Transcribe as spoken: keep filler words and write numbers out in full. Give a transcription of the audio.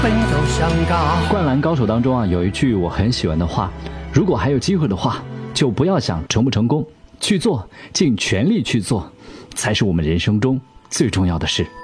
奔走相告。 灌篮高手当中啊，有一句我很喜欢的话，如果还有机会的话，就不要想成不成功，去做，尽全力去做，才是我们人生中最重要的事。